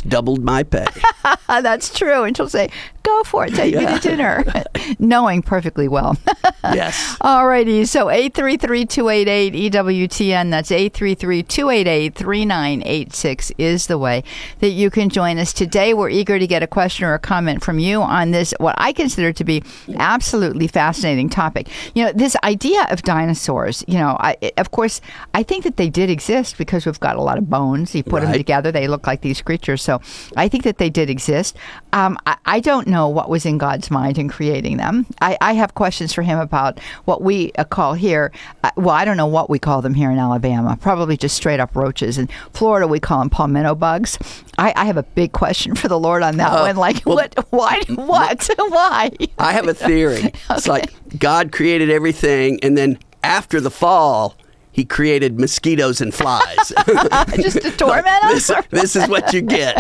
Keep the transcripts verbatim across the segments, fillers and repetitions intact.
just doubled my pay. That's true. And she'll say, go for it. Take Yeah. me to dinner. Knowing perfectly well. Yes. All righty. So eight three three, two eight eight, E W T N. That's eight three three, two eight eight, three nine eight six is the way that you can join us. Today, we're eager to get a question or a comment from you on this, what I consider to be absolutely fascinating topic. You know, this idea of dinosaurs, you know, I, of course, I think that they did exist because we've got a lot of bones. You put them Right. together, they look like these creatures. So I think that they did exist. Um, I, I don't know what was in God's mind in creating them. I, I have questions for him about what we uh, call here, uh, well, I don't know what we call them here in Alabama, probably just straight up roaches. In Florida, we call them palmetto bugs. I, I have a big question for the Lord on that Uh, one. Like, well, what, why, what, why? I have a theory. It's Okay. like God created everything, and then after the fall, he created mosquitoes and flies. Just to torment us? this, this is what you get.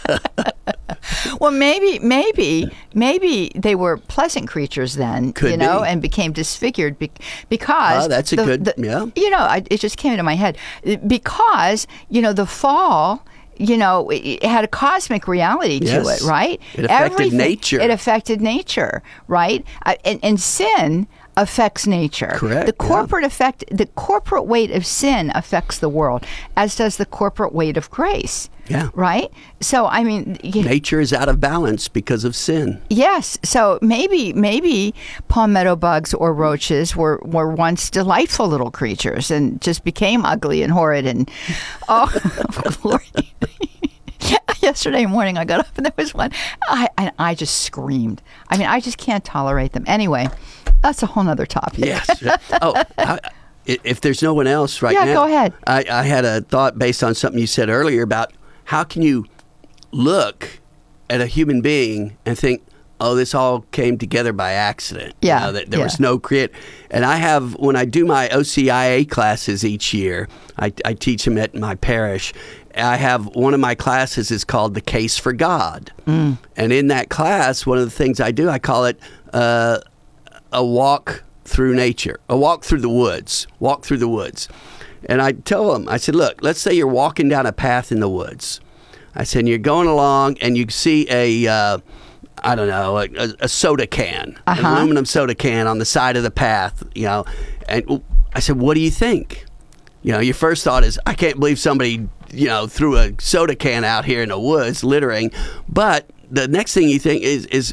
Well, maybe, maybe, maybe they were pleasant creatures then, Could you know, be. and became disfigured be- because. Oh, that's a the- good- the- yeah. You know, I, it just came into my head because you know the fall. You know, it it had a cosmic reality to Yes. it, right? It affected Everything- nature. It affected nature, right? Uh, and, and sin affects nature. Correct, The yeah. corporate effect, the corporate weight of sin affects the world, as does the corporate weight of grace. Yeah. Right. So I mean, you Nature is out of balance because of sin. Yes. So maybe maybe palmetto bugs or roaches were, were once delightful little creatures and just became ugly and horrid and oh glory. Yesterday morning I got up and there was one. I and I just screamed. I mean, I just can't tolerate them. Anyway, that's a whole nother topic. Yes. Oh, I, i- if there's no one else right Yeah, now. go ahead. I, I had a thought based on something you said earlier about how can you look at a human being and think, oh, this all came together by accident. You Yeah, know, that there yeah. was no create. And I have, when I do my O C I A classes each year, I, I teach them at my parish. I have one of my classes is called The Case for God. Mm. And in that class, one of the things I do, I call it uh, a walk through nature, a walk through the woods, walk through the woods. And I tell them, I said, look, let's say you're walking down a path in the woods. I said, and you're going along and you see a, uh, I don't know, a, a soda can, Uh-huh. an aluminum soda can on the side of the path, you know. And I said, what do you think? You know, your first thought is, I can't believe somebody, you know, threw a soda can out here in the woods littering. But the next thing you think is, is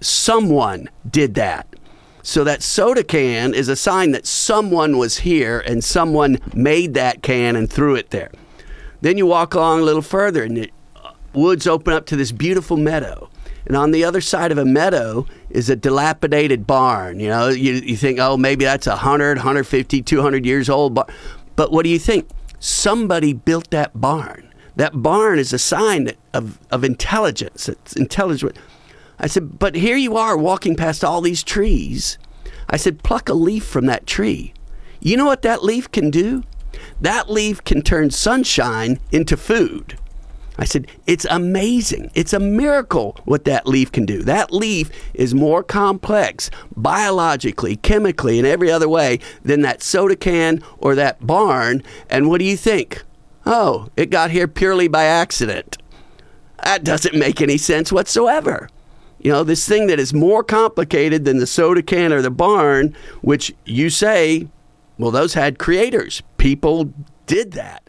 someone did that. So that soda can is a sign that someone was here and someone made that can and threw it there. Then you walk along a little further and the woods open up to this beautiful meadow. And on the other side of a meadow is a dilapidated barn. You know, you, you think, oh, maybe that's one hundred, one hundred fifty, two hundred years old. Bar- but what do you think? Somebody built that barn. That barn is a sign of, of intelligence. It's intelligent. I said, but here you are walking past all these trees. I said, pluck a leaf from that tree. You know what that leaf can do? That leaf can turn sunshine into food. I said, it's amazing. It's a miracle what that leaf can do. That leaf is more complex biologically, chemically, and every other way than that soda can or that barn. And what do you think? Oh, it got here purely by accident. That doesn't make any sense whatsoever. You know, this thing that is more complicated than the soda can or the barn, which you say, well, those had creators. People did that.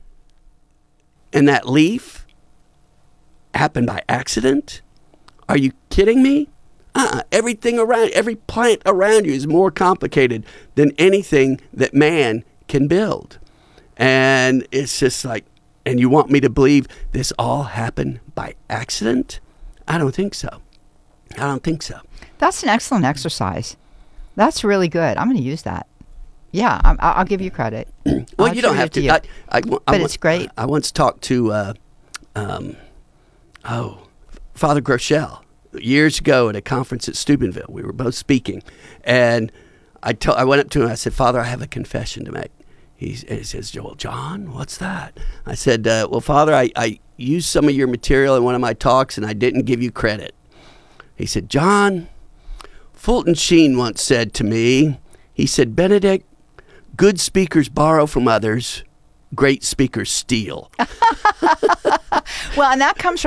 And that leaf happened by accident? Are you kidding me? Uh-uh. Everything around, every plant around you is more complicated than anything that man can build. And it's just like, and you want me to believe this all happened by accident? I don't think so. I don't think so. That's an excellent exercise. That's really good. I'm going to use that. Yeah, I'm, I'll give you credit. Well, I'll you don't have attribute to. it I, I, I, But I it's once- great. I once talked to, uh, um, oh, Father Groeschel years ago at a conference at Steubenville. We were both speaking, and I, to, I went up to him. I said, Father, I have a confession to make. He, he says, well, John, what's that? I said, uh, well, Father, I, I used some of your material in one of my talks, and I didn't give you credit. He said, John, Fulton Sheen once said to me, he said, Benedict, good speakers borrow from others, great speakers steal. Well, and that comes from